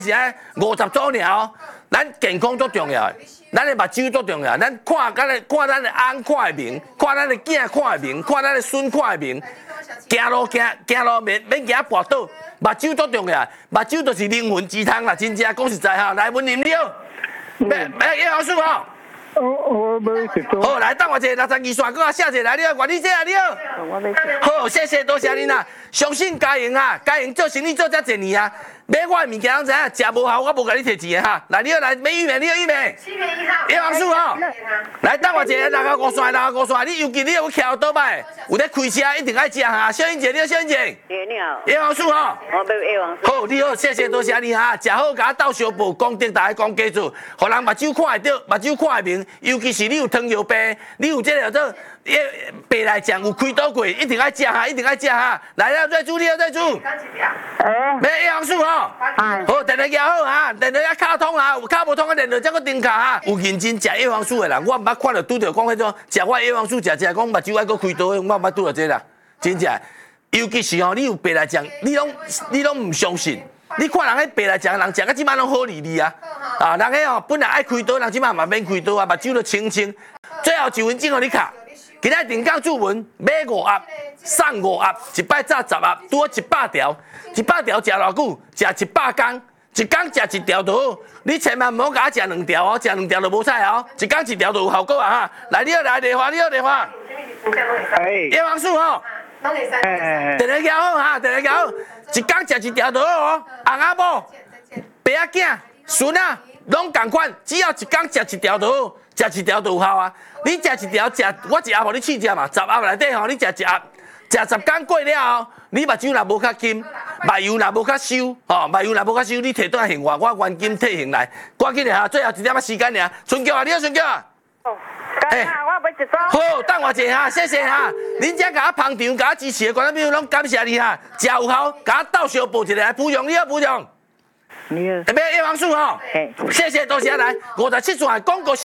是啊50组尔哦，咱健康最重要的，咱的目睭最重要，咱看咱的翁看会明，看咱的囝看会明，看咱的孙看会明，行路免行跋倒，目睭最重要，目睭就是灵魂之汤啦，真正讲实在哈，来问饮料，叶老师哦。 我没食到。 好，来等我一下62线，搁写一下来了，管你这啊了。 我没食。 好，谢谢，多谢恁啦。相信嘉莹啊，嘉莹做生意做遮侪年啊，买我的物件拢知影，食无好我无甲你摕钱的哈。来，你好来买玉梅，你好玉梅。7月1号。叶王叔哦，来等我一下65线，你尤其你有徛倒摆，有咧开车一定爱食哈。小英姐，你好，小英姐。 你好。 叶王叔哦。 我要叶王叔。 好，你好，谢谢，多谢你哈。食好，甲我斗相报，讲正大讲基础，互人目睭看会到，目睭看会明。尤其是你有糖尿病，你有这个叫做白内障有开刀过，一定爱食哈，一定爱食哈。来了，再煮，你好，再煮。买叶黄素吼，好，电话拿好哈，电话要卡通哈，有卡无通的电话再搁登卡哈。有认真食叶黄素的人，我毋捌看到拄着讲迄种食我叶黄素食讲目睭爱搁开刀，我毋捌拄到这啦，真正。尤其是吼，你有白内障，你拢唔相信。你看人迄白内障人食到即摆拢好利利啊！啊，人迄吼本来爱开刀，人即摆嘛免开刀啊，目睭都清清。最后1分钟互你卡，今仔定岗注文买5盒，送5盒，一摆炸10盒，拄好100条，100条食偌久？食100天，一天食1条就好。你千万唔好甲我食2条哦，食2条就无菜哦，一天1条就有效果啊哈！来，你好来电话，你好电话。叶黄素吼。电话交好哈，电话交好，一天食1条就好哦。翁仔某、爸仔囝、孙仔拢共款，只要一天食1条就好，食1条就有效啊。你食1条食，我1盒互你试食嘛，10盒内底吼，你食1盒，食10天过了后，你目睭若无较金，目油若无较收，吼，目油若无较收，你摕倒来还我原金退还来，赶紧的哈，最后1点仔时间尔。春娇啊，你好，春娇啊。 哎，我要一组。 好，等我一下哈，谢谢哈。恁遮甲我捧场，甲我支持的观众朋友拢感谢你哈，食有效，甲我斗相报一下，补充你好，补充。 你好。 要叶黄素吼，谢谢多谢来57线广告。